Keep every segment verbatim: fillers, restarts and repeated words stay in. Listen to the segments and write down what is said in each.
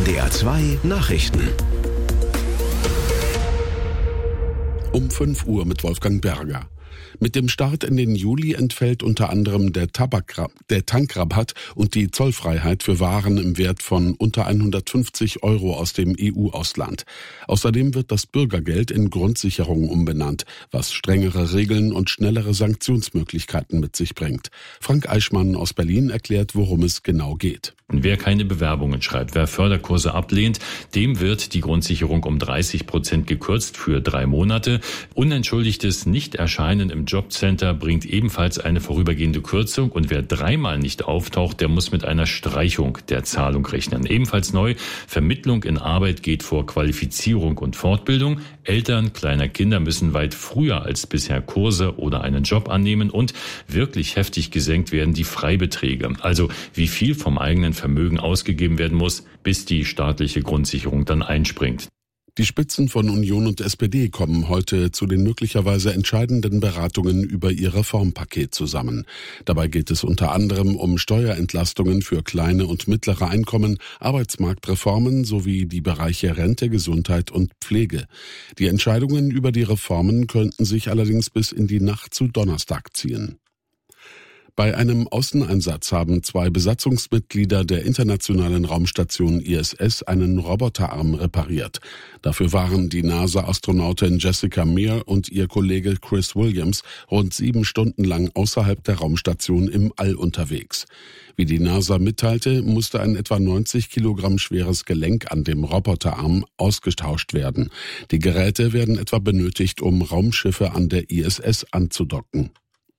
D R zwei Nachrichten. Um fünf Uhr mit Wolfgang Berger. Mit dem Start in den Juli entfällt unter anderem der, Tabak, der Tankrabatt und die Zollfreiheit für Waren im Wert von unter hundertfünfzig Euro aus dem E U-Ausland. Außerdem wird das Bürgergeld in Grundsicherung umbenannt, was strengere Regeln und schnellere Sanktionsmöglichkeiten mit sich bringt. Frank Eichmann aus Berlin erklärt, worum es genau geht. Wer keine Bewerbungen schreibt, wer Förderkurse ablehnt, dem wird die Grundsicherung um dreißig Prozent gekürzt für drei Monate. Unentschuldigtes Nichterscheinen im Jobcenter bringt ebenfalls eine vorübergehende Kürzung. Und wer dreimal nicht auftaucht, der muss mit einer Streichung der Zahlung rechnen. Ebenfalls neu, Vermittlung in Arbeit geht vor Qualifizierung und Fortbildung. Eltern kleiner Kinder müssen weit früher als bisher Kurse oder einen Job annehmen. Und wirklich heftig gesenkt werden die Freibeträge. Also wie viel vom eigenen Vermögen ausgegeben werden muss, bis die staatliche Grundsicherung dann einspringt. Die Spitzen von Union und S P D kommen heute zu den möglicherweise entscheidenden Beratungen über ihr Reformpaket zusammen. Dabei geht es unter anderem um Steuerentlastungen für kleine und mittlere Einkommen, Arbeitsmarktreformen sowie die Bereiche Rente, Gesundheit und Pflege. Die Entscheidungen über die Reformen könnten sich allerdings bis in die Nacht zu Donnerstag ziehen. Bei einem Außeneinsatz haben zwei Besatzungsmitglieder der internationalen Raumstation I S S einen Roboterarm repariert. Dafür waren die NASA-Astronautin Jessica Meir und ihr Kollege Chris Williams rund sieben Stunden lang außerhalb der Raumstation im All unterwegs. Wie die NASA mitteilte, musste ein etwa neunzig Kilogramm schweres Gelenk an dem Roboterarm ausgetauscht werden. Die Geräte werden etwa benötigt, um Raumschiffe an der I S S anzudocken.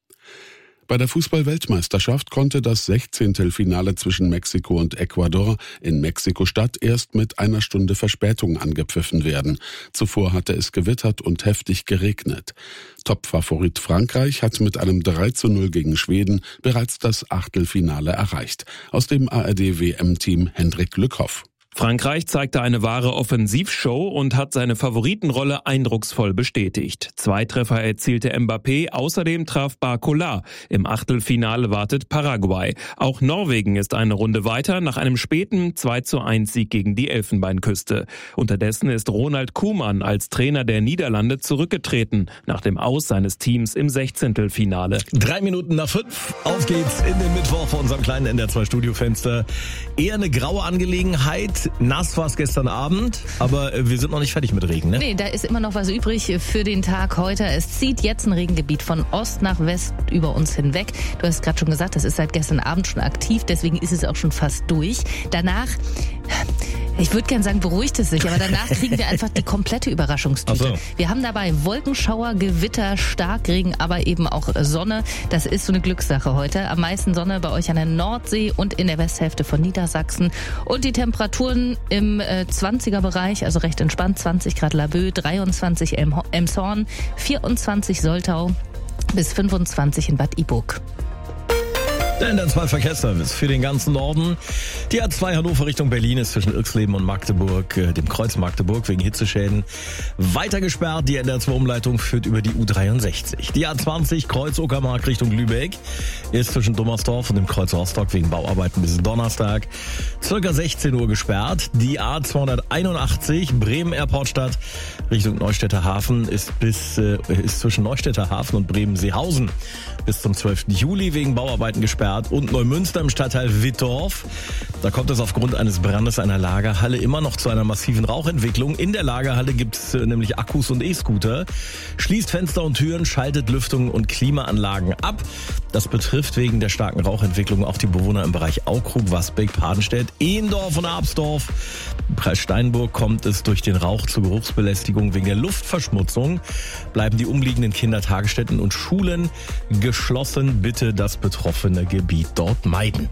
Bei der Fußball-Weltmeisterschaft konnte das Sechzehntelfinale zwischen Mexiko und Ecuador in Mexiko-Stadt erst mit einer Stunde Verspätung angepfiffen werden. Zuvor hatte es gewittert und heftig geregnet. Topfavorit Frankreich hat mit einem drei zu null gegen Schweden bereits das Achtelfinale erreicht. Aus dem A R D-W M-Team Hendrik Lückhoff. Frankreich zeigte eine wahre Offensivshow und hat seine Favoritenrolle eindrucksvoll bestätigt. Zwei Treffer erzielte Mbappé, außerdem traf Barcola. Im Achtelfinale wartet Paraguay. Auch Norwegen ist eine Runde weiter nach einem späten zwei zu eins Sieg gegen die Elfenbeinküste. Unterdessen ist Ronald Koeman als Trainer der Niederlande zurückgetreten, nach dem Aus seines Teams im Sechzehntelfinale. Drei Minuten nach fünf, auf geht's in den Mittwoch vor unserem kleinen N D R zwei Studiofenster. Eher eine graue Angelegenheit. Nass war es gestern Abend, aber wir sind noch nicht fertig mit Regen, ne? Nee, da ist immer noch was übrig für den Tag heute. Es zieht jetzt ein Regengebiet von Ost nach West über uns hinweg. Du hast gerade schon gesagt, das ist seit gestern Abend schon aktiv, deswegen ist es auch schon fast durch. Danach, ich würde gern sagen, beruhigt es sich, aber danach kriegen wir einfach die komplette Überraschungstüte. So. Wir haben dabei Wolkenschauer, Gewitter, Starkregen, aber eben auch Sonne. Das ist so eine Glückssache heute. Am meisten Sonne bei euch an der Nordsee und in der Westhälfte von Niedersachsen. Und die Temperaturen im äh, zwanziger-Bereich, also recht entspannt, zwanzig Grad Laboe, dreiundzwanzig Elmshorn, vierundzwanzig Soltau bis fünfundzwanzig in Bad Iburg. Der N D R zwei Verkehrsservice für den ganzen Norden. Die A zwei Hannover Richtung Berlin ist zwischen Irxleben und Magdeburg, äh, dem Kreuz Magdeburg, wegen Hitzeschäden weiter gesperrt. Die N D R zwei Umleitung führt über die U dreiundsechzig. Die A zwanzig Kreuz Uckermark Richtung Lübeck ist zwischen Dummersdorf und dem Kreuz Rostock wegen Bauarbeiten bis Donnerstag circa sechzehn Uhr gesperrt. Die A zweihunderteinundachtzig Bremen Airportstadt Richtung Neustädter Hafen ist bis äh, ist zwischen Neustädter Hafen und Bremen-Seehausen bis zum zwölften Juli wegen Bauarbeiten gesperrt. Und Neumünster im Stadtteil Wittorf. Da kommt es aufgrund eines Brandes einer Lagerhalle immer noch zu einer massiven Rauchentwicklung. In der Lagerhalle gibt es äh, nämlich Akkus und E-Scooter. Schließt Fenster und Türen, schaltet Lüftung und Klimaanlagen ab. Das betrifft wegen der starken Rauchentwicklung auch die Bewohner im Bereich Aukrug, Wasbeck, Padenstedt, Ehendorf und Absdorf. Im Kreis Steinburg kommt es durch den Rauch zur Geruchsbelästigung wegen der Luftverschmutzung. Bleiben die umliegenden Kindertagesstätten und Schulen geschlossen. Bitte das betroffene Gebiet dort meiden.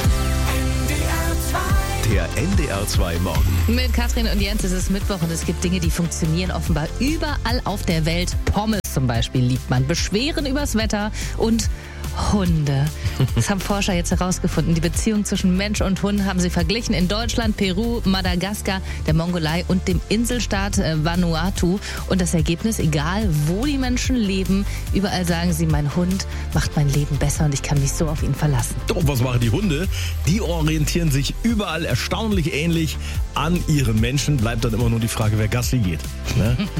Der N D R zwei Morgen. Mit Katrin und Jens ist es Mittwoch und es gibt Dinge, die funktionieren offenbar überall auf der Welt. Pommes zum Beispiel liebt man. Beschweren übers Wetter und Hunde. Das haben Forscher jetzt herausgefunden. Die Beziehung zwischen Mensch und Hund haben sie verglichen in Deutschland, Peru, Madagaskar, der Mongolei und dem Inselstaat Vanuatu. Und das Ergebnis, egal wo die Menschen leben, überall sagen sie, mein Hund macht mein Leben besser und ich kann mich so auf ihn verlassen. Doch, was machen die Hunde? Die orientieren sich überall erstaunlich ähnlich an ihren Menschen. Bleibt dann immer nur die Frage, wer Gassi geht. Ne?